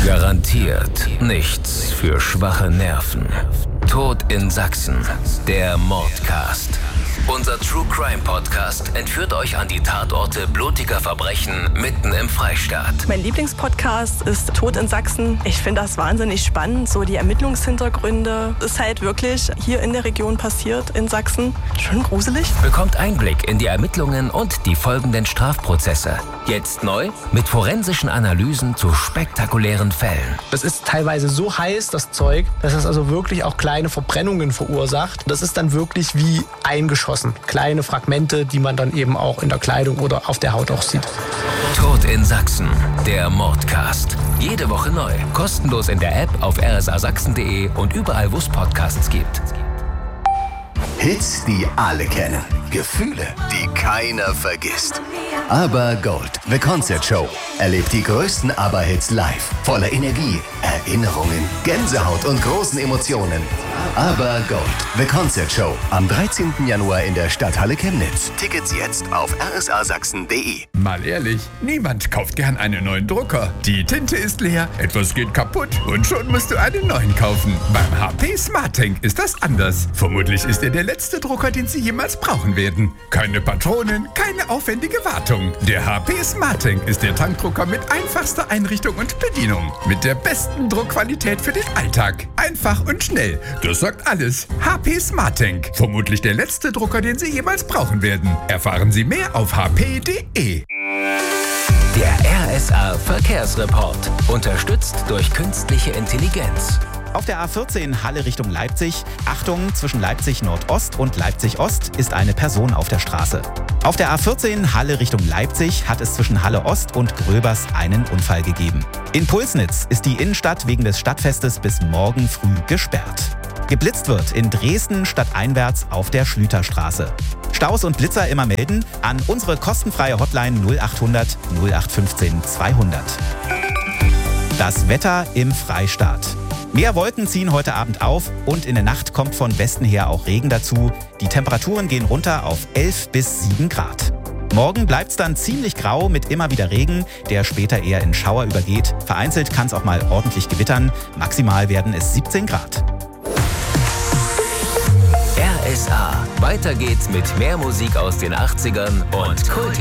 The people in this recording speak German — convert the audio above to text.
Garantiert nichts für schwache Nerven. Tod in Sachsen, der Mordcast. Unser True Crime Podcast entführt euch an die Tatorte blutiger Verbrechen mitten im Freistaat. Mein Lieblingspodcast ist Tod in Sachsen. Ich finde das wahnsinnig spannend, so die Ermittlungshintergründe. Ist halt wirklich hier in der Region passiert, in Sachsen. Schon gruselig. Bekommt Einblick in die Ermittlungen und die folgenden Strafprozesse. Jetzt neu mit forensischen Analysen zu spektakulären Fällen. Das ist teilweise so heiß, das Zeug, dass es also wirklich auch kleine Verbrennungen verursacht. Das ist dann wirklich wie eingeschossen. Kleine Fragmente, die man dann eben auch in der Kleidung oder auf der Haut auch sieht. Tod in Sachsen, der Mordcast. Jede Woche neu. Kostenlos in der App auf rsasachsen.de und überall, wo es Podcasts gibt. Hits, die alle kennen. Gefühle, die keiner vergisst. Aber Gold, The Concert Show. Erlebt die größten ABBA-Hits live. Voller Energie, Erinnerungen, Gänsehaut und großen Emotionen. Aber Gold, The Concert Show. Am 13. Januar in der Stadthalle Chemnitz. Tickets jetzt auf rsasachsen.de. Mal ehrlich, niemand kauft gern einen neuen Drucker. Die Tinte ist leer, etwas geht kaputt und schon musst du einen neuen kaufen. Beim HP SmartTank ist das anders. Vermutlich ist er der letzte Drucker, den Sie jemals brauchen werden. Keine Patronen, keine aufwendige Wartung. Der HP SmartTank ist der Tankdrucker mit einfachster Einrichtung und Bedienung. Mit der besten Druckqualität für den Alltag. Einfach und schnell. Das sagt alles. HP SmartTank. Vermutlich der letzte Drucker, den Sie jemals brauchen werden. Erfahren Sie mehr auf hp.de. Der RSA Verkehrsreport. Unterstützt durch künstliche Intelligenz. Auf der A14 Halle Richtung Leipzig. Achtung, zwischen Leipzig Nordost und Leipzig Ost ist eine Person auf der Straße. Auf der A14 Halle Richtung Leipzig hat es zwischen Halle Ost und Gröbers einen Unfall gegeben. In Pulsnitz ist die Innenstadt wegen des Stadtfestes bis morgen früh gesperrt. Geblitzt wird in Dresden stadteinwärts auf der Schlüterstraße. Staus und Blitzer immer melden an unsere kostenfreie Hotline 0800 0815 200. Das Wetter im Freistaat. Mehr Wolken ziehen heute Abend auf und in der Nacht kommt von Westen her auch Regen dazu. Die Temperaturen gehen runter auf 11 bis 7 Grad. Morgen bleibt es dann ziemlich grau mit immer wieder Regen, der später eher in Schauer übergeht. Vereinzelt kann es auch mal ordentlich gewittern. Maximal werden es 17 Grad. RSA. Weiter geht's mit mehr Musik aus den 80ern und Kult.